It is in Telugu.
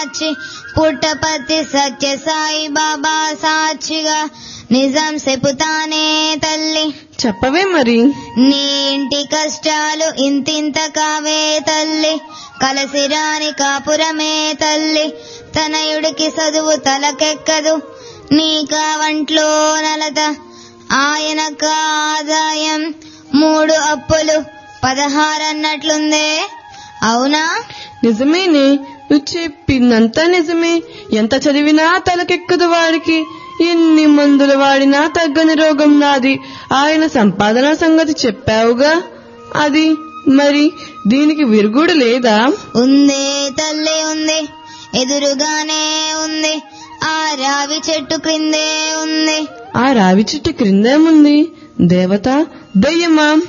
పుట్టపర్తి సత్య సాయి బాబా సాక్షిగా నిజం చెబుతానే తల్లి. చెప్పవే మరి. నీ ఇంటి కష్టాలు ఇంతింత కావే తల్లి, కలసిరాని కాపురమే తల్లి, తనయుడికి చదువు తలకెక్కదు, నీకా వంట్లో నలత, ఆయనక ఆదాయం 3 అప్పులు 16 అన్నట్లుందే, అవునా? నిజమేనే, నువ్వు చెప్పిందంతా నిజమే. ఎంత చదివినా తలకెక్కదు వాడికి, ఎన్ని మందులు వాడినా తగ్గని రోగం నాది. ఆయన సంపాదన సంగతి చెప్పావుగా, అది మరి దీనికి విరుగుడు లేదా? ఉందే తల్లి ఉంది, ఎదురుగానే ఉంది, ఆ రావి చెట్టు క్రిందే ఉంది. ఆ రావి చెట్టు క్రిందేముంది? దేవత, దయ్యమా?